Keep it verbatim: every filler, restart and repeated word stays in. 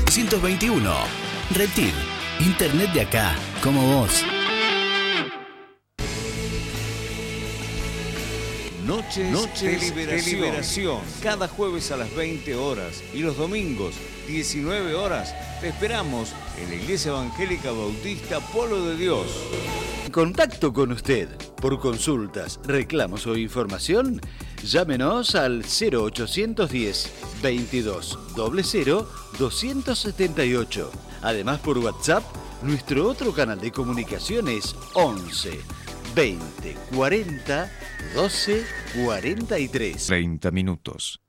novecientos veintiuno. Reptil, internet de acá, como vos. Noches, Noches de, liberación. de liberación. Cada jueves a las veinte horas y los domingos, diecinueve horas, te esperamos en la Iglesia Evangélica Bautista Polo de Dios. En contacto con usted por consultas, reclamos o información, llámenos al cero ochocientos diez, veintidós, cero cero, doscientos setenta y ocho. Además, por WhatsApp, nuestro otro canal de comunicación es once, veinte, cuarenta, doce, cuarenta y tres. treinta minutos.